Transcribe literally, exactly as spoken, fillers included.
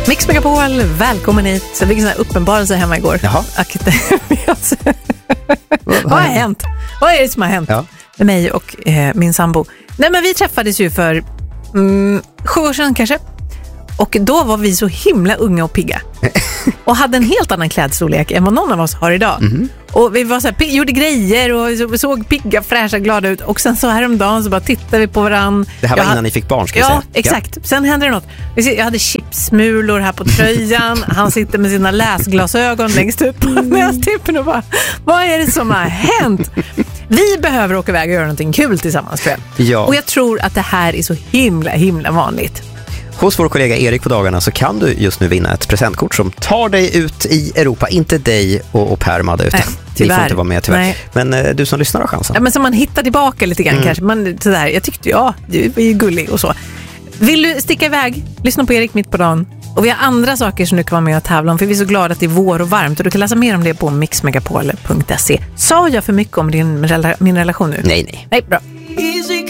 Mix Megapol, välkommen hit. Så det fick en sån här uppenbarelse hemma igår. Jaha. Vad har hänt? Vad är det som har hänt Ja. med mig och eh, min sambo? Nej, men vi träffades ju för mm, sju år sedan kanske. Och då var vi så himla unga och pigga. Och hade en helt annan klädstorlek än vad någon av oss har idag. Mm. Och vi var så här, gjorde grejer och såg pigga, fräscha, glada ut. Och sen så häromdagen så bara tittade vi på varann. Det här var jag innan ni fick barn, ska jag ja, säga. exakt. Ja, exakt. Sen hände det något. Jag hade chipsmulor här på tröjan. Han sitter med sina läsglasögon längst upp på nästippen och bara, vad är det som har hänt? Vi behöver åka iväg och göra någonting kul tillsammans, tror jag. Ja. Och jag tror att det här är så himla, himla vanligt. Hos vår kollega Erik på dagarna så kan du just nu vinna ett presentkort som tar dig ut i Europa. Inte dig och, och Per Madde, utan ni får inte vara med tyvärr. Nej. Men eh, du som lyssnar har chansen. Ja, men så man hittar tillbaka lite grann mm. kanske. Man, sådär, jag tyckte, ja, du är ju gullig och så. Vill du sticka iväg? Lyssna på Erik mitt på dagen. Och vi har andra saker som du kan vara med och tävla om. För vi är så glada att det är vår och varmt. Och du kan läsa mer om det på mix megapol punkt se. Sa jag för mycket om din, min relation nu? Nej, nej. Nej, bra.